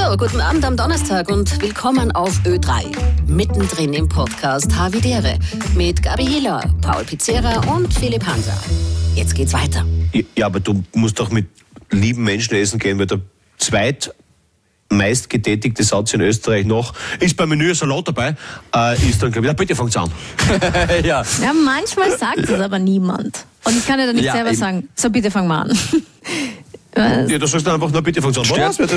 So, guten Abend am Donnerstag und willkommen auf Ö3. Mittendrin im Podcast Havidere mit Gabi Hiller, Paul Pizzera und Philipp Hanser. Jetzt geht's weiter. Ja, aber du musst doch mit lieben Menschen essen gehen, weil der zweitmeist getätigte Satz in Österreich noch, ist beim Menü Salat dabei, ist dann, glaube ich, bitte fangt's an. Ja, manchmal sagt es aber niemand. Und ich kann ja dann nicht selber sagen, so bitte fang mal an. Ja, du sagst dann einfach, bitte fangt's an.